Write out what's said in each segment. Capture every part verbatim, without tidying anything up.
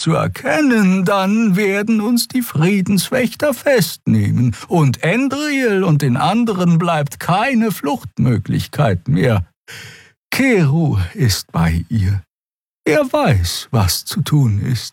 zu erkennen, dann werden uns die Friedenswächter festnehmen und Endriel und den anderen bleibt keine Fluchtmöglichkeit mehr. Keru ist bei ihr. Er weiß, was zu tun ist.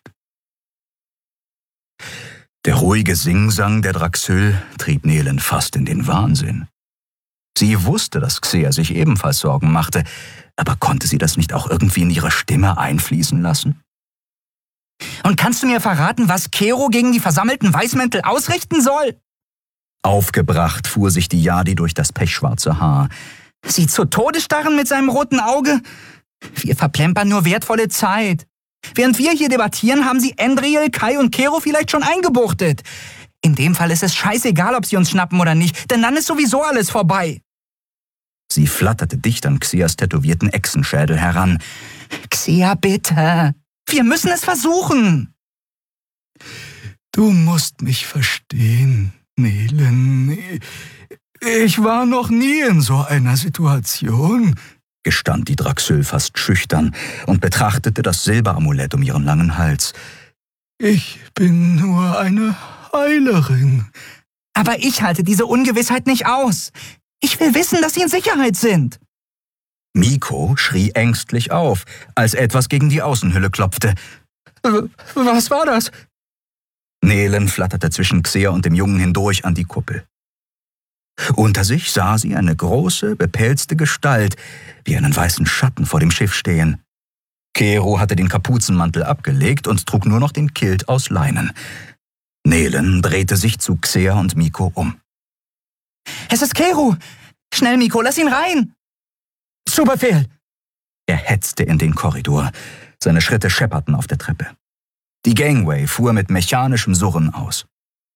Der ruhige Singsang der Draxyl trieb Nelen fast in den Wahnsinn. Sie wusste, dass Xer sich ebenfalls Sorgen machte, aber konnte sie das nicht auch irgendwie in ihre Stimme einfließen lassen? Und kannst du mir verraten, was Keru gegen die versammelten Weißmäntel ausrichten soll? Aufgebracht fuhr sich die Jadi durch das pechschwarze Haar. Sie zu Tode starren mit seinem roten Auge? Wir verplempern nur wertvolle Zeit. Während wir hier debattieren, haben sie Endriel, Kai und Keru vielleicht schon eingebuchtet. In dem Fall ist es scheißegal, ob sie uns schnappen oder nicht, denn dann ist sowieso alles vorbei. Sie flatterte dicht an Xeas tätowierten Echsenschädel heran. Xea, bitte. Wir müssen es versuchen. Du musst mich verstehen, Nelen. Ich war noch nie in so einer Situation, gestand die Draxyl fast schüchtern und betrachtete das Silberamulett um ihren langen Hals. Ich bin nur eine Heilerin. Aber ich halte diese Ungewissheit nicht aus. Ich will wissen, dass Sie in Sicherheit sind. Miko schrie ängstlich auf, als etwas gegen die Außenhülle klopfte. Was war das? Nelen flatterte zwischen Xer und dem Jungen hindurch an die Kuppel. Unter sich sah sie eine große, bepelzte Gestalt, wie einen weißen Schatten vor dem Schiff stehen. Keru hatte den Kapuzenmantel abgelegt und trug nur noch den Kilt aus Leinen. Nelen drehte sich zu Xer und Miko um. Es ist Keru! Schnell, Miko, lass ihn rein! Zu Befehl! Er hetzte in den Korridor. Seine Schritte schepperten auf der Treppe. Die Gangway fuhr mit mechanischem Surren aus.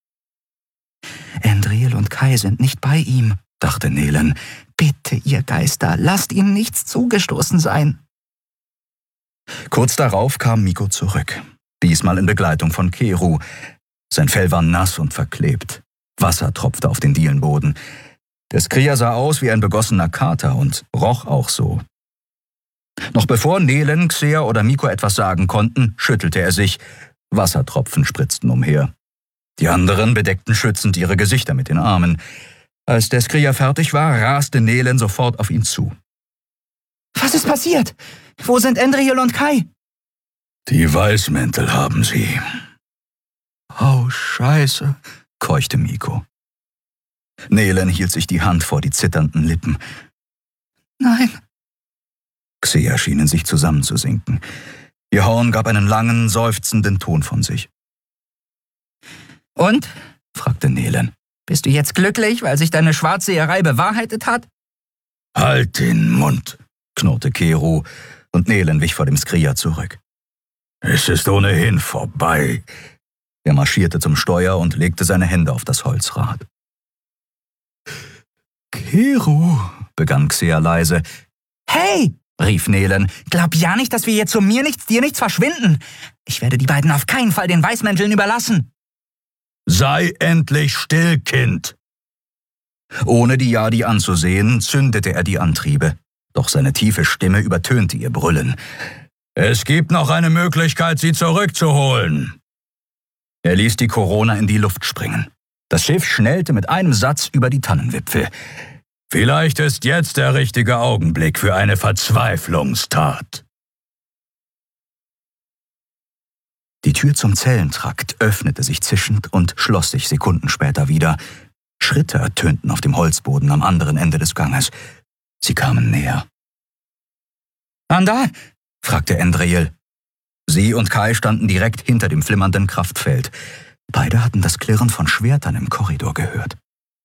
Endriel und Kai sind nicht bei ihm, dachte Nelen. Bitte, ihr Geister, lasst ihm nichts zugestoßen sein. Kurz darauf kam Miko zurück, diesmal in Begleitung von Keru. Sein Fell war nass und verklebt. Wasser tropfte auf den Dielenboden. Der Skrier sah aus wie ein begossener Kater und roch auch so. Noch bevor Nelen, Xer oder Miko etwas sagen konnten, schüttelte er sich. Wassertropfen spritzten umher. Die anderen bedeckten schützend ihre Gesichter mit den Armen. Als der Skrier fertig war, raste Nelen sofort auf ihn zu. Was ist passiert? Wo sind Endriel und Kai? Die Weißmäntel haben sie. Oh, Scheiße, keuchte Miko. Nelen hielt sich die Hand vor die zitternden Lippen. Nein. Xer schien in sich zusammenzusinken. Ihr Horn gab einen langen, seufzenden Ton von sich. Und? fragte Nelen. Bist du jetzt glücklich, weil sich deine Schwarzseherei bewahrheitet hat? Halt den Mund, knurrte Keru, und Nelen wich vor dem Skrier zurück. Es ist ohnehin vorbei. Er marschierte zum Steuer und legte seine Hände auf das Holzrad. Keru, begann Xer leise. Hey, rief Nelen. Glaub ja nicht, dass wir jetzt zu mir nichts, dir nichts verschwinden. Ich werde die beiden auf keinen Fall den Weißmänteln überlassen. Sei endlich still, Kind. Ohne die Jadi anzusehen, zündete er die Antriebe. Doch seine tiefe Stimme übertönte ihr Brüllen. Es gibt noch eine Möglichkeit, sie zurückzuholen. Er ließ die Corona in die Luft springen. Das Schiff schnellte mit einem Satz über die Tannenwipfel. Vielleicht ist jetzt der richtige Augenblick für eine Verzweiflungstat. Die Tür zum Zellentrakt öffnete sich zischend und schloss sich Sekunden später wieder. Schritte ertönten auf dem Holzboden am anderen Ende des Ganges. Sie kamen näher. »Anda?« fragte Endriel. Sie und Kai standen direkt hinter dem flimmernden Kraftfeld. Beide hatten das Klirren von Schwertern im Korridor gehört.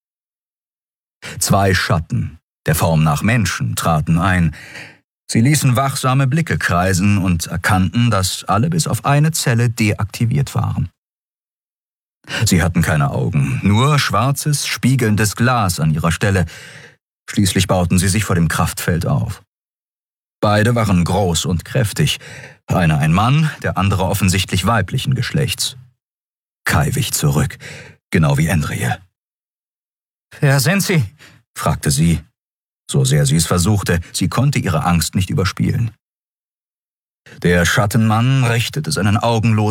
Zwei Schatten, der Form nach Menschen, traten ein. Sie ließen wachsame Blicke kreisen und erkannten, dass alle bis auf eine Zelle deaktiviert waren. Sie hatten keine Augen, nur schwarzes, spiegelndes Glas an ihrer Stelle. Schließlich bauten sie sich vor dem Kraftfeld auf. Beide waren groß und kräftig, einer ein Mann, der andere offensichtlich weiblichen Geschlechts. Kai wich zurück, genau wie Endriel. »Wer sind Sie?« fragte sie. So sehr sie es versuchte, sie konnte ihre Angst nicht überspielen. Der Schattenmann richtete seinen augenlosen